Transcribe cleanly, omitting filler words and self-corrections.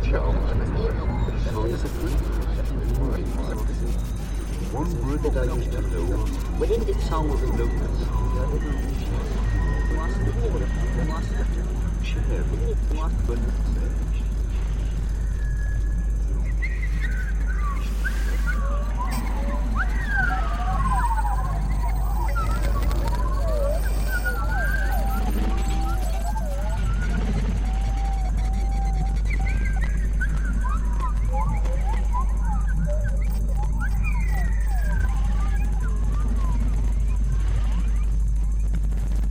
One word that I used to know, when it sounds a locust, chair,